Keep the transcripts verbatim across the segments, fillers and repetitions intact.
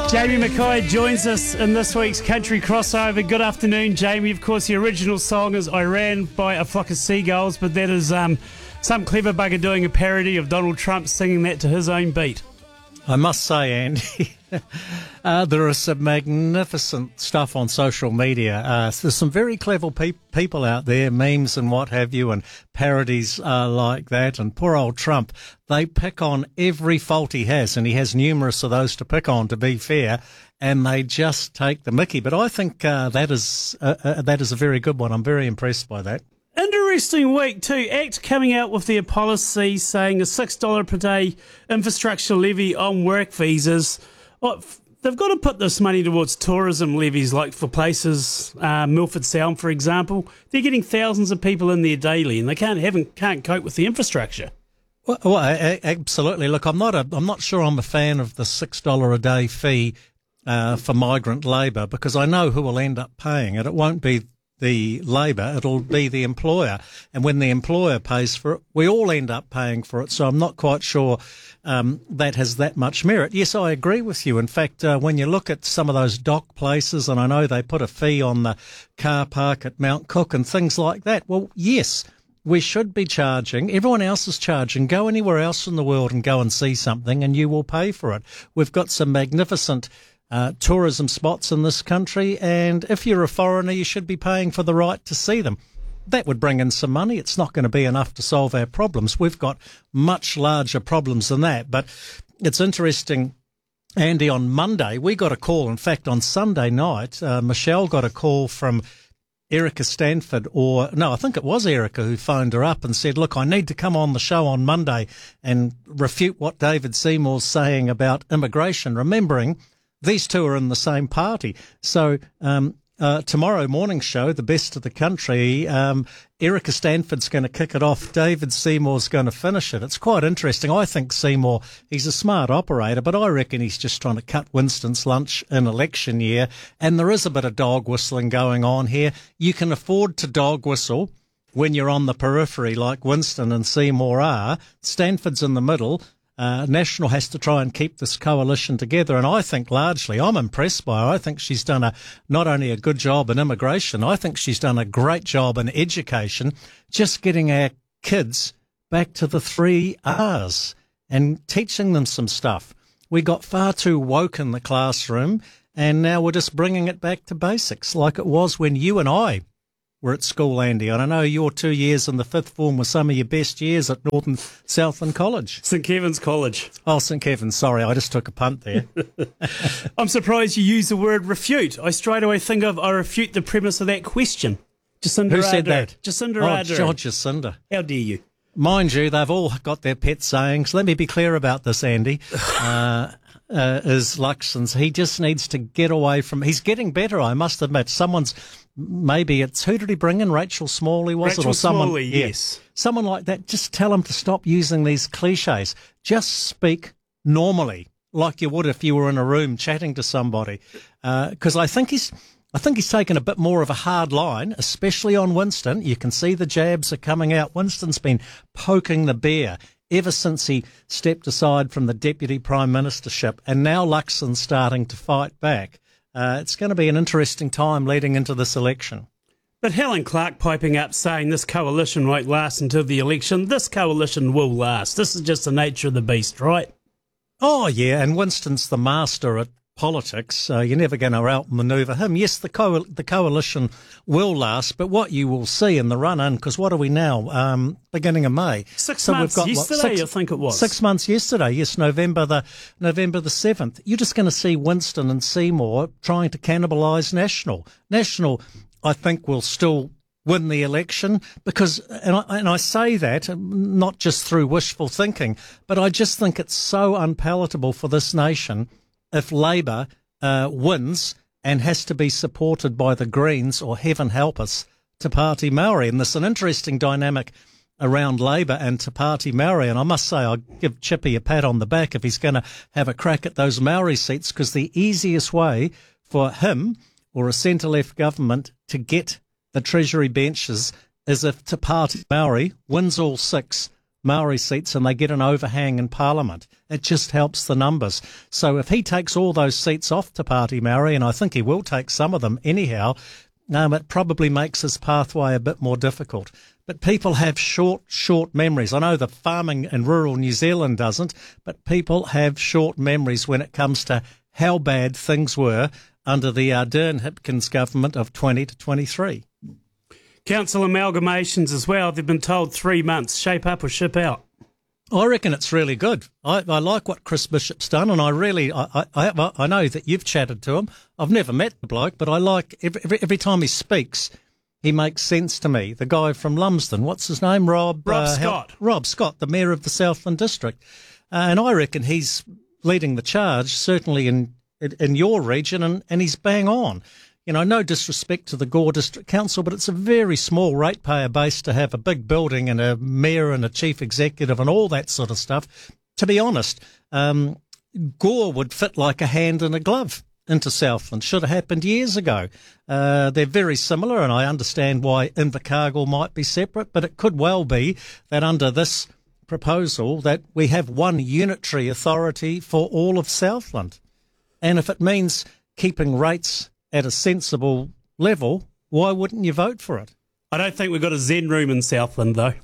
Jamie Mackay joins us in this week's Country Crossover. Good afternoon, Jamie. Of course, the original song is I Ran by a Flock of Seagulls, but that is um, some clever bugger doing a parody of Donald Trump singing that to his own beat. I must say, Andy, uh, there is some magnificent stuff on social media. Uh, there's some very clever pe- people out there, memes and what have you, and parodies uh, like that. And poor old Trump, they pick on every fault he has, and he has numerous of those to pick on, to be fair, and they just take the mickey. But I think uh, that is uh, uh, that is a very good one. I'm very impressed by that. Interesting week too. ACT coming out with their policy saying a six dollars per day infrastructure levy on work visas. Well, they've got to put this money towards tourism levies, like for places, uh, Milford Sound, for example. They're getting thousands of people in there daily, and they can't haven't can't cope with the infrastructure. Well, well a- absolutely. Look, I'm not a, I'm not sure I'm a fan of the six dollars a day fee uh, for migrant labour, because I know who will end up paying it. It won't be the labour, it'll be the employer. And when the employer pays for it, we all end up paying for it. So I'm not quite sure um, that has that much merit. Yes, I agree with you. In fact, uh, when you look at some of those dock places, and I know they put a fee on the car park at Mount Cook and things like that, well, yes, we should be charging. Everyone else is charging. Go anywhere else in the world and go and see something and you will pay for it. We've got some magnificent Uh, tourism spots in this country, and if you're a foreigner, you should be paying for the right to see them. That would bring in some money. It's not going to be enough to solve our problems. We've got much larger problems than that. But it's interesting, Andy, on Monday, we got a call. In fact, on Sunday night, uh, Michelle got a call from Erica Stanford, or no, I think it was Erica who phoned her up and said, look, I need to come on the show on Monday and refute what David Seymour's saying about immigration, remembering these two are in the same party. So um, uh, tomorrow morning's show, the best of the country, um, Erica Stanford's going to kick it off. David Seymour's going to finish it. It's quite interesting. I think Seymour, he's a smart operator, but I reckon he's just trying to cut Winston's lunch in election year. And there is a bit of dog whistling going on here. You can afford to dog whistle when you're on the periphery like Winston and Seymour are. Stanford's in the middle. Uh, National has to try and keep this coalition together, and I think largely I'm impressed by her. I think she's done a not only a good job in immigration, I think she's done a great job in education, just getting our kids back to the three R's and teaching them some stuff. We got far too woke in the classroom, and now we're just bringing it back to basics like it was when you and I were at school, Andy. And I know your two years in the fifth form were some of your best years at Northern Southland College. St Kevin's College. Oh, St Kevin's. Sorry, I just took a punt there. I'm surprised you used the word refute. I straight away think of, I refute the premise of that question. Jacinda Who said Ardern. that? Jacinda oh, Ardern. Oh, Jacinda. How dare you? Mind you, they've all got their pet sayings. Let me be clear about this, Andy. uh, uh, is Luxon's. He just needs to get away from... He's getting better, I must admit. Someone's... Maybe it's, who did he bring in? Rachel Smalley, was Rachel it? Or someone, Smalley, yeah, yes. Someone like that. Just tell him to stop using these cliches. Just speak normally, like you would if you were in a room chatting to somebody. Because uh, I think he's, I think he's taken a bit more of a hard line, especially on Winston. You can see the jabs are coming out. Winston's been poking the bear ever since he stepped aside from the deputy prime ministership, and now Luxon's starting to fight back. Uh, it's going to be an interesting time leading into this election. But Helen Clark piping up saying this coalition won't last until the election. This coalition will last. This is just the nature of the beast, right? Oh, yeah, and Winston's the master at politics. Uh, you're never going to outmaneuver him. Yes, the co- the coalition will last, but what you will see in the run-in, because what are we now? Um, beginning of May. Six so months we've got, yesterday, what, six, I think it was. Six months yesterday, yes, November the November the seventh. You're just going to see Winston and Seymour trying to cannibalise National. National, I think, will still win the election because, and I, and I say that not just through wishful thinking, but I just think it's so unpalatable for this nation if Labour uh, wins and has to be supported by the Greens, or heaven help us, Te Pāti Maori. And there's an interesting dynamic around Labour and Te Pāti Maori. And I must say, I'll give Chippy a pat on the back if he's going to have a crack at those Maori seats, because the easiest way for him or a centre-left government to get the Treasury benches is if Te Pāti Maori wins all six Maori seats and they get an overhang in Parliament. It just helps the numbers. So if he takes all those seats off to Party Maori, and I think he will take some of them anyhow, um, it probably makes his pathway a bit more difficult. But people have short, short memories. I know the farming in rural New Zealand doesn't, but people have short memories when it comes to how bad things were under the Ardern Hipkins government of twenty to twenty-three. Council amalgamations as well. They've been told three months, shape up or ship out. I reckon it's really good. I, I like what Chris Bishop's done, and I really, I, I, I know that you've chatted to him. I've never met the bloke, but I like every, every, every time he speaks, he makes sense to me. The guy from Lumsden, what's his name? Rob Rob uh, Scott. Hel- Rob Scott, the mayor of the Southland District, uh, and I reckon he's leading the charge, certainly in in, in your region, and, and he's bang on. You know, no disrespect to the Gore District Council, but it's a very small ratepayer base to have a big building and a mayor and a chief executive and all that sort of stuff. To be honest, um, Gore would fit like a hand in a glove into Southland. Should have happened years ago. Uh, they're very similar, and I understand why Invercargill might be separate, but it could well be that under this proposal that we have one unitary authority for all of Southland. And if it means keeping rates at a sensible level, why wouldn't you vote for it? I don't think we've got a Zen room in Southland, though.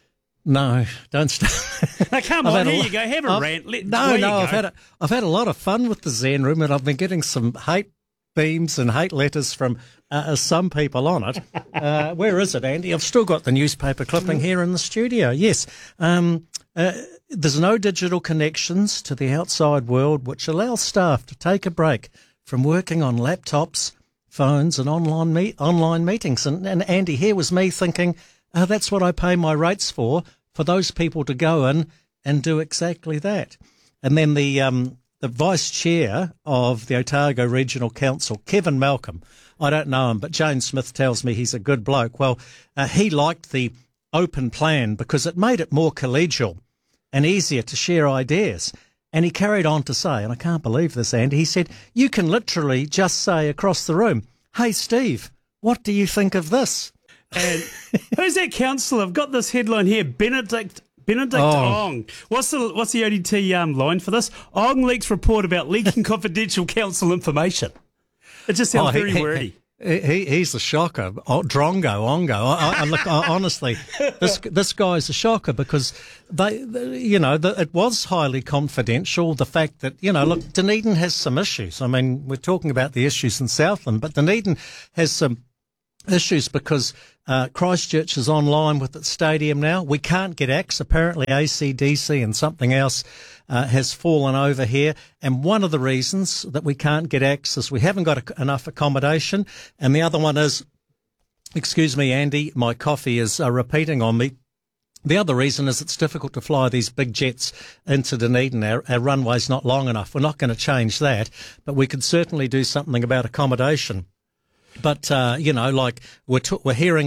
No, don't start. Now, come I've on, had a here lo- you go. Have a I've- rant. Let, No, there you no, go. I've had a, I've had a lot of fun with the Zen room, and I've been getting some hate beams and hate letters from uh, some people on it. Uh, where is it, Andy? I've still got the newspaper clipping here in the studio. Yes. Um, uh, there's no digital connections to the outside world which allow staff to take a break from working on laptops, phones and online me- online meetings. And, and Andy, here was me thinking, oh, that's what I pay my rates for, for those people to go in and do exactly that. And then the um, the vice chair of the Otago Regional Council, Kevin Malcolm, I don't know him, but Jane Smith tells me he's a good bloke. Well, uh, he liked the open plan because it made it more collegial and easier to share ideas. And he carried on to say, and I can't believe this, Andy, he said, you can literally just say across the room, hey, Steve, what do you think of this? And who's that councillor? I've got this headline here, Benedict Benedict Oh. Ong. What's the what's the O D T um, line for this? Ong leaks report about leaking confidential council information. It just sounds Oh, he- very he- wordy. He, he he's a shocker. Oh, Drongo, Ongo. I, I, look, I, honestly, this this guy's a shocker because they, they you know, the, it was highly confidential. The fact that you know, look, Dunedin has some issues. I mean, we're talking about the issues in Southland, but Dunedin has some issues because uh, Christchurch is online with its stadium now. We can't get access. Apparently, A C D C and something else uh, has fallen over here. And one of the reasons that we can't get access, we haven't got a, enough accommodation. And the other one is, excuse me, Andy, my coffee is uh, repeating on me. The other reason is it's difficult to fly these big jets into Dunedin. Our, our runway's not long enough. We're not going to change that, but we could certainly do something about accommodation. But, uh, you know, like we're, t- we're hearing